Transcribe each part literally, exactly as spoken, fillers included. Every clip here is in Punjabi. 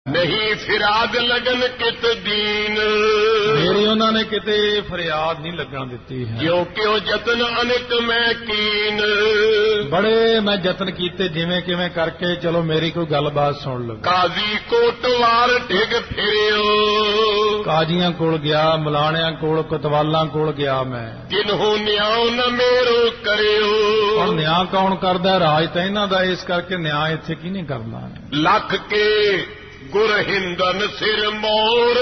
ਨਹੀਂ ਫਿਰਾਦ ਲਗਨ ਕਿਤ ਦੀਨ, ਮੇਰੀ ਉਹਨਾਂ ਨੇ ਕਿਤੇ ਫਰਿਆਦ ਨਹੀਂ ਲੱਗਣ ਦਿੱਤੀ ਹੈ। ਜਿਉ ਕਿਉ ਜਤਨ ਅਨਿਕ ਮੈਂ ਕੀਨ, ਬੜੇ ਮੈਂ ਯਤਨ ਕੀਤੇ ਜਿਵੇਂ ਕਿਵੇਂ ਕਰਕੇ, ਚਲੋ ਮੇਰੀ ਕੋਈ ਗੱਲਬਾਤ ਸੁਣ ਲਓ। ਕਾਜ਼ੀ ਕੋਟਵਾਰ ਡਿਗ ਫਿਰਿਓ, ਕਾਜ਼ੀਆਂ ਕੋਲ ਗਿਆ, ਮਲਾਣਿਆਂ ਕੋਲ, ਕੋਤਵਾਲਾਂ ਕੋਲ ਗਿਆ ਮੈਂ। ਕਿਨਹੂ ਨਿਆਉ ਨ ਮੇਰੋ ਕਰਿਓ, ਹੁਣ ਨਿਆਂ ਕੌਣ ਕਰਦਾ? ਰਾਜ ਤਾਂ ਇਹਨਾਂ ਦਾ, ਇਸ ਕਰਕੇ ਨਿਆਂ ਇੱਥੇ ਕੀ ਨਹੀਂ ਕਰਨਾ। ਲੱਖ ਕੇ ਗੁਰ ਹਿੰਦਨ ਸਿਰ ਮੋਰ,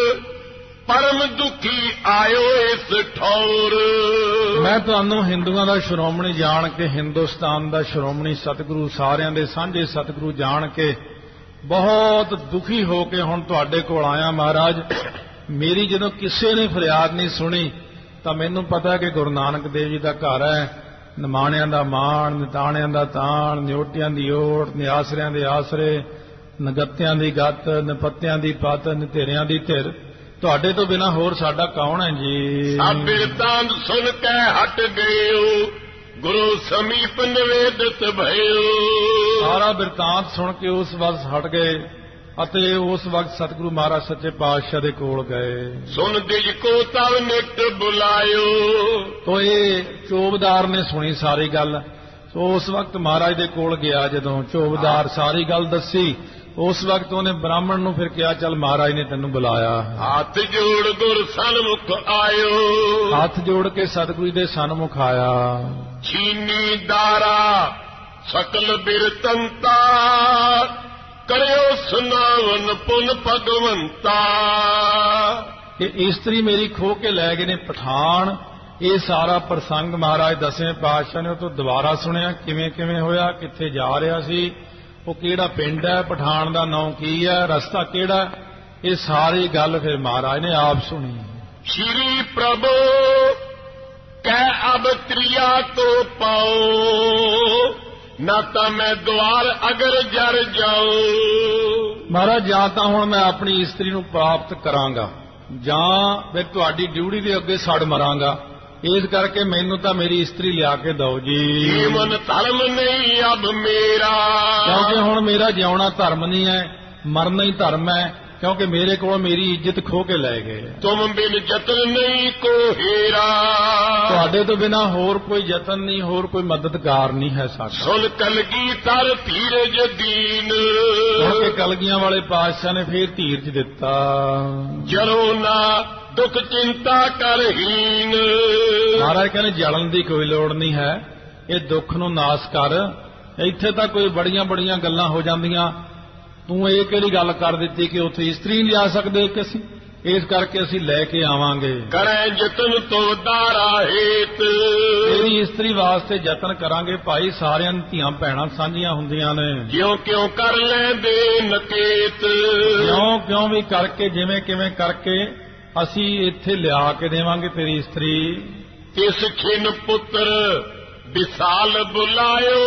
ਪਰਮ ਦੁਖੀ ਆਇਓ ਇਸ ਠੌਰ। ਮੈਂ ਤੁਹਾਨੂੰ ਹਿੰਦੂਆਂ ਦਾ ਸ਼੍ਰੋਮਣੀ ਜਾਣ ਕੇ, ਹਿੰਦੁਸਤਾਨ ਦਾ ਸ਼੍ਰੋਮਣੀ ਸਤਿਗੁਰੂ, ਸਾਰਿਆਂ ਦੇ ਸਾਂਝੇ ਸਤਿਗੁਰੂ ਜਾਣ ਕੇ ਬਹੁਤ ਦੁਖੀ ਹੋ ਕੇ ਹੁਣ ਤੁਹਾਡੇ ਕੋਲ ਆਇਆ ਮਹਾਰਾਜ। ਮੇਰੀ ਜਦੋਂ ਕਿਸੇ ਨੇ ਫਰਿਆਦ ਨਹੀਂ ਸੁਣੀ ਤਾਂ ਮੈਨੂੰ ਪਤਾ ਕਿ ਗੁਰੂ ਨਾਨਕ ਦੇਵ ਜੀ ਦਾ ਘਰ ਹੈ। ਨਿਮਾਣਿਆਂ ਦਾ ਮਾਣ, ਨਿਤਾਣਿਆਂ ਦਾ ਤਾਣ, ਨਿਓਟਿਆਂ ਦੀ ਓਟ, ਨਿਆਸਰਿਆਂ ਦੇ ਆਸਰੇ, ਨਗੱਤਿਆਂ ਦੀ ਗੱਤ, ਨਿਪੱਤਿਆਂ ਦੀ ਪੱਤ, ਨਿਧੇਰਿਆਂ ਦੀ ਧਿਰ। ਤੁਹਾਡੇ ਤੋਂ ਬਿਨਾਂ ਹੋਰ ਸਾਡਾ ਕੌਣ ਹੈ ਜੀ? ਸਭ ਬਿਰਤਾਂਤ ਸੁਣ ਕੇ ਹਟ ਗਇਓ, ਗੁਰੂ ਸਮੀਪ ਨਿਵੇਦਿਤ ਭਇਓ। ਸਾਰਾ ਬਿਰਤਾਂਤ ਸੁਣ ਕੇ ਉਸ ਵਕਤ ਹਟ ਗਏ ਅਤੇ ਉਸ ਵਕਤ ਸਤਿਗੁਰੂ ਮਹਾਰਾਜ ਸੱਚੇ ਪਾਤਸ਼ਾਹ ਦੇ ਕੋਲ ਗਏ। ਸੁਣ ਦਿਜ ਕੋ ਤਵ ਨਿਤ ਬੁਲਾਇਓ, ਤੋ ਇਹ ਚੋਬਦਾਰ ਨੇ ਸੁਣੀ ਸਾਰੀ ਗੱਲ। ਸੋ ਉਸ ਵਕਤ ਮਹਾਰਾਜ ਦੇ ਕੋਲ ਗਿਆ, ਜਦੋਂ ਚੋਬਦਾਰ ਸਾਰੀ ਗੱਲ ਦੱਸੀ, ਉਸ ਵਕਤ ਉਹਨੇ ਬ੍ਰਾਹਮਣ ਨੂੰ ਫਿਰ ਕਿਹਾ, ਚੱਲ ਮਹਾਰਾਜ ਨੇ ਤੈਨੂੰ ਬੁਲਾਇਆ। ਹੱਥ ਜੋੜ ਗੁਰ ਸਨਮੁਖ ਆਇਓ, ਹੱਥ ਜੋੜ ਕੇ ਸਤਿਗੁਰੂ ਦੇ ਸਨਮੁਖ ਆਇਆ। ਛੀਨੀ ਦਾਰਾ ਸਕਲ ਬਿਰਤੰਤਾ, ਕਰਿਓ ਸੁਨਾਵਨ ਪੁਨ ਭਗਵੰਤਾ। ਕਿ ਇਸਤਰੀ ਮੇਰੀ ਖੋਹ ਕੇ ਲੈ ਗਏ ਨੇ ਪਠਾਨ। ਇਹ ਸਾਰਾ ਪ੍ਰਸੰਗ ਮਹਾਰਾਜ ਦਸਵੇਂ ਪਾਤਸ਼ਾਹ ਨੇ ਉਹ ਤੋਂ ਦੁਬਾਰਾ ਸੁਣਿਆ, ਕਿਵੇਂ ਕਿਵੇਂ ਹੋਇਆ, ਕਿੱਥੇ ਜਾ ਰਿਹਾ ਸੀ, ਉਹ ਕਿਹੜਾ ਪਿੰਡ ਹੈ, ਪਠਾਨ ਦਾ ਨਾਂ ਕੀ ਹੈ, ਰਸਤਾ ਕਿਹੜਾ, ਇਹ ਸਾਰੀ ਗੱਲ ਫਿਰ ਮਹਾਰਾਜ ਨੇ ਆਪ ਸੁਣੀ। ਸ਼੍ਰੀ ਪ੍ਰਭੂ ਕਹਿ ਅਬ ਤ੍ਰਿਆ ਤੋ ਪਾਓ, ਨਾ ਤਾਂ ਮੈਂ ਦੁਆਰ ਅਗਰ ਜਰ ਜਾਉ। ਮਹਾਰਾਜ ਜਾਂ ਤਾਂ ਹੁਣ ਮੈਂ ਆਪਣੀ ਇਸਤਰੀ ਨੂੰ ਪ੍ਰਾਪਤ ਕਰਾਂਗਾ, ਜਾਂ ਫਿਰ ਤੁਹਾਡੀ ਡਿਊਟੀ ਦੇ ਅੱਗੇ ਸੜ ਮਰਾਂਗਾ। ਇਸ ਕਰਕੇ ਮੈਨੂੰ ਤਾਂ ਮੇਰੀ ਇਸਤਰੀ ਲਿਆ ਕੇ ਦਿਓ ਜੀ। ਜੀਵਨ ਧਰਮ ਨਹੀਂ ਅਬ ਮੇਰਾ, ਕਿਉਂਕਿ ਹੁਣ ਮੇਰਾ ਜਿਉਣਾ ਧਰਮ ਨਹੀਂ ਹੈ, ਮਰਨਾ ਹੀ ਧਰਮ ਹੈ। ਕਿਉਂਕਿ ਮੇਰੇ ਕੋਲ ਮੇਰੀ ਇੱਜ਼ਤ ਖੋ ਕੇ ਲੈ ਗਏ। ਤੁਮ ਬਿਨ ਯਤਨ ਨਹੀਂ ਕੋ ਹੀਰਾ, ਤੁਹਾਡੇ ਤੋਂ ਬਿਨਾਂ ਹੋਰ ਕੋਈ ਯਤਨ ਨਹੀਂ, ਹੋਰ ਕੋਈ ਮਦਦਗਾਰ ਨਹੀਂ ਹੈ ਸਾਡਾ। ਸੁਨ ਕਲਗੀ ਤਰ ਧੀਰਜ ਦੀਨ, ਕਿਉਂਕਿ ਕਲਗੀਆਂ ਵਾਲੇ ਪਾਤਸ਼ਾਹ ਨੇ ਫੇਰ ਧੀਰਜ ਦਿੱਤਾ। ਜਲੋ ਨਾ ਦੁੱਖ ਚਿੰਤਾ ਕਰਹੀਨ, ਮਹਾਰਾਜ ਕਹਿੰਦੇ ਜਲਣ ਦੀ ਕੋਈ ਲੋੜ ਨਹੀਂ ਹੈ, ਇਹ ਦੁੱਖ ਨੂੰ ਨਾਸ ਕਰ। ਇੱਥੇ ਤਾਂ ਕੋਈ ਬੜੀਆਂ ਬੜੀਆਂ ਗੱਲਾਂ ਹੋ ਜਾਂਦੀਆਂ, ਤੂੰ ਇਹ ਕਿਹੜੀ ਗੱਲ ਕਰ ਦਿੱਤੀ ਕਿ ਉੱਥੇ ਇਸਤਰੀ ਨਹੀਂ ਲਿਆ ਸਕਦੇ ਕਿ ਅਸੀਂ, ਇਸ ਕਰਕੇ ਅਸੀਂ ਲੈ ਕੇ ਆਵਾਂਗੇ। ਕਰੈ ਯਤਨ ਤੋ ਦਾਰਾ ਹੇਤ, ਤੇਰੀ ਇਸਤਰੀ ਵਾਸਤੇ ਯਤਨ ਕਰਾਂਗੇ ਭਾਈ। ਸਾਰਿਆਂ ਦੀਆਂ ਧੀਆਂ ਭੈਣਾਂ ਸਾਂਝੀਆਂ ਹੁੰਦੀਆਂ ਨੇ, ਜਿਉਂ ਕਿਉਂ ਕਰ ਲੈਂਦੇ ਨਕੇਤ, ਕਿਉਂ ਕਿਉਂ ਵੀ ਕਰਕੇ, ਜਿਵੇਂ ਕਿਵੇਂ ਕਰਕੇ ਅਸੀਂ ਇੱਥੇ ਲਿਆ ਕੇ ਦੇਵਾਂਗੇ ਤੇਰੀ ਇਸਤਰੀ। ਤਿਸ ਖਿਨ ਪੁੱਤਰ ਵਿਸਾਲ ਬੁਲਾਇਓ,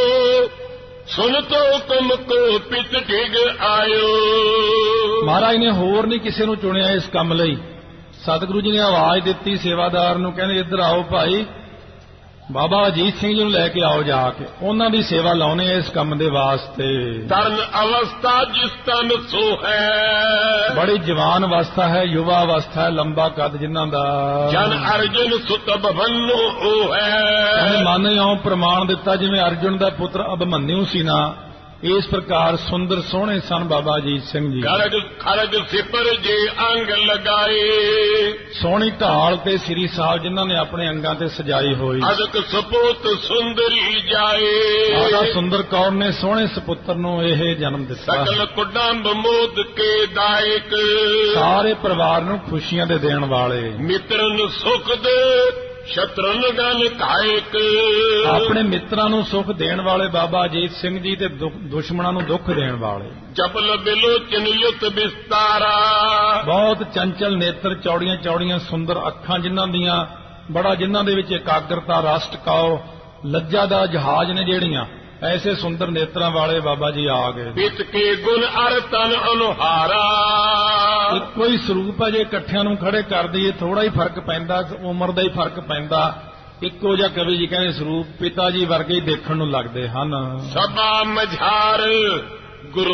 ਸੁਨ ਤੋ ਹੁਕਮ ਕੋ ਪਿਤ ਡਿਗ ਆਇਓ। ਮਹਾਰਾਜ ਨੇ ਹੋਰ ਨਹੀਂ ਕਿਸੇ ਨੂੰ ਚੁਣਿਆ ਇਸ ਕੰਮ ਲਈ। ਸਤਿਗੁਰੂ ਜੀ ਨੇ ਆਵਾਜ਼ ਦਿੱਤੀ ਸੇਵਾਦਾਰ ਨੂੰ, ਕਹਿੰਦੇ ਇੱਧਰ ਆਓ ਭਾਈ, ਬਾਬਾ ਅਜੀਤ ਸਿੰਘ ਜੀ ਨੂੰ ਲੈ ਕੇ ਆਓ, ਜਾ ਕੇ ਉਹਨਾਂ ਦੀ ਸੇਵਾ ਲਾਉਣੇ ਇਸ ਕੰਮ ਦੇ ਵਾਸਤੇ। ਤਰਨ ਅਵਸਥਾ ਜਿਸ ਤਨ ਸੋ ਹੈ, ਬੜੀ ਜਵਾਨ ਅਵਸਥਾ ਹੈ, ਯੁਵਾ ਅਵਸਥਾ ਹੈ, ਲੰਬਾ ਕੱਦ ਜਿਨ੍ਹਾਂ ਦਾ। ਜਨ ਅਰਜੁਨ ਸੁਤ ਅਭਮਨੂ ਉਹ ਹੈ, ਮਨ ਇਉਂ ਪ੍ਰਮਾਣ ਦਿੱਤਾ ਜਿਵੇਂ ਅਰਜੁਨ ਦਾ ਪੁੱਤਰ ਅਭਮਨਿਊ ਸੀ ਨਾ, ਇਸ ਪ੍ਰਕਾਰ ਸੁੰਦਰ ਸੋਹਣੇ ਸਨ ਬਾਬਾ ਅਜੀਤ ਸਿੰਘ ਜੀ। ਖਰਗ ਖਰਗ ਸਿਪਰ ਜੇ ਅੰਗ ਲਗਾਏ, ਸੋਹਣੀ ਢਾਲ ਤੇ ਸ੍ਰੀ ਸਾਹਿਬ ਜਿਨ੍ਹਾਂ ਨੇ ਆਪਣੇ ਅੰਗਾਂ ਤੇ ਸਜਾਈ ਹੋਈ। ਅਦਕ ਸਪੂਤ ਸੁੰਦਰੀ ਜਾਏ, ਮਾਤਾ ਸੁੰਦਰ ਕੌਰ ਨੇ ਸੋਹਣੇ ਸਪੁੱਤਰ ਨੂੰ ਇਹ ਜਨਮ ਦਿੱਤਾ। ਸਕਲ ਕੁਡੰਬ ਮੋਦ ਕੇ ਦਾਇਕ, ਸਾਰੇ ਪਰਿਵਾਰ ਨੂੰ ਖੁਸ਼ੀਆਂ ਦੇ ਦੇਣ ਵਾਲੇ। ਮਿੱਤਰਨ ਸੁਖ ਦੇ ਸ਼ਤਰਨ ਗਨ ਕਾਇਕ, ਆਪਣੇ ਮਿੱਤਰਾਂ ਨੂੰ ਸੁਖ ਦੇਣ ਵਾਲੇ ਬਾਬਾ ਅਜੀਤ ਸਿੰਘ ਜੀ ਤੇ ਦੁਸ਼ਮਣਾਂ ਨੂੰ ਦੁੱਖ ਦੇਣ ਵਾਲੇ। ਜਪਲ ਬਿਲੋਚਨ ਯੁਤ ਵਿਸਤਾਰਾ, ਬਹੁਤ ਚੰਚਲ ਨੇਤਰ, ਚੌੜੀਆਂ ਚੌੜੀਆਂ ਸੁੰਦਰ ਅੱਖਾਂ ਜਿਨ੍ਹਾਂ ਦੀਆਂ, ਬੜਾ ਜਿਨ੍ਹਾਂ ਦੇ ਵਿੱਚ ਇਕਾਗਰਤਾ, ਰਸ ਟਿਕਾਓ, ਲੱਜਾ ਦਾ ਜਹਾਜ਼ ਨੇ ਜਿਹੜੀਆਂ, ਐਸੇ ਸੁੰਦਰ ਨੇਤਰਾਂ ਵਾਲੇ ਬਾਬਾ ਜੀ ਆ ਗਏ। ਪਿਤ ਕੇ ਗੁਣ ਅਰ ਤਨ ਅਨੁਹਾਰਾ, ਇੱਕੋ ਹੀ ਸਰੂਪ ਹੈ, ਜੇ ਇਕੱਠਿਆਂ ਨੂੰ ਖੜੇ ਕਰ ਦਈਏ ਥੋੜਾ ਹੀ ਫਰਕ ਪੈਂਦਾ, ਉਮਰ ਦਾ ਹੀ ਫਰਕ ਪੈਂਦਾ। ਇੱਕੋ ਜਿਹਾ ਕਵੀ ਜੀ ਕਹਿੰਦੇ ਸਰੂਪ ਪਿਤਾ ਜੀ ਵਰਗੇ ਹੀ ਦੇਖਣ ਨੂੰ ਲੱਗਦੇ ਹਨ। ਸਭਾ ਮਝਾਰ ਗੁਰੂ